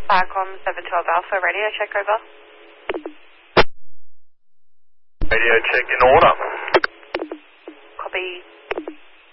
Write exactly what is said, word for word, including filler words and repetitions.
Firecom seven twelve Alpha, radio check over. Radio check in order. Copy.